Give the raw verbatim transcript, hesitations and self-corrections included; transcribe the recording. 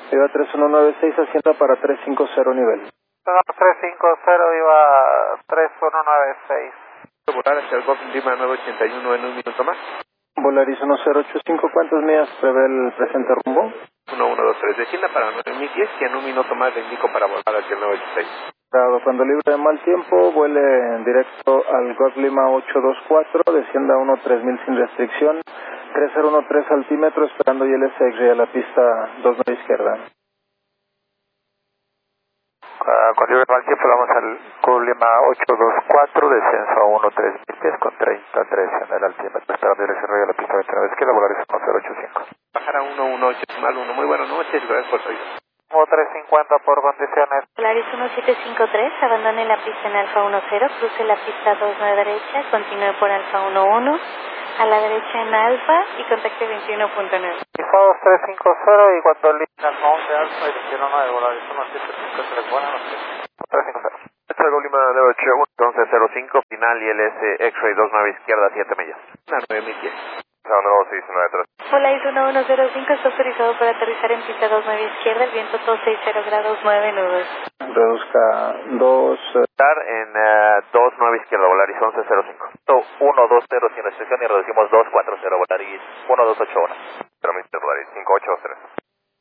Iba tres uno nueve seis, Hacienda para tres cinco cero nivel. tres cinco cero, iba tres uno nueve seis. Volar hacia el Golf Lima nueve ochenta y uno en un minuto más. Volaris uno cero ocho cinco, ¿cuántas millas prevé el presente rumbo? uno uno dos tres, descienda para nueve mil pies y en un minuto más le indico para volar hacia el nueve ochenta y uno. Dado, cuando libre de mal tiempo, vuele en directo al Golf Lima ocho dos cuatro, descienda a uno tres mil sin restricción, tres cero uno tres altímetro, esperando I L S X-ray a la pista dos nueve izquierda. Uh, con libre de mal tiempo vamos al Golf Lima ocho dos cuatro, descenso a uno tres mil pies con treinta tres en el altímetro, esperando I L S X-ray a la pista veintinueve izquierda, Volaris uno cero ocho cinco. Bajar a uno uno ocho uno. Muy buenas noches, gracias por su ayuda. uno tres cincuenta por condiciones. Volaris uno siete cinco tres, abandone la pista en Alfa uno cero, cruce la pista dos nueve derecha, continúe por Alfa uno uno, a la derecha en Alfa y contacte veintiuno punto nueve. Alfa dos tres cinco cero y cuando línea al Mount de Alfa y veintiuno nueve, Volaris uno siete cinco tres, buenas noches. tres cinco cero. Golf Lima nueve ocho uno, once cero cinco, final I L S X-ray dos nueve izquierda, siete millas. A nueve mil pies. Volaris uno uno cero cinco está autorizado para aterrizar en pista dos nueve izquierda, el viento dos sesenta grados nueve nudos. Reduzca dos... Estar en uh, dos nueve izquierda, Volaris once cero cinco. uno dos cero sin restricción y reducimos dos cuatro cero, Volaris uno dos ocho uno.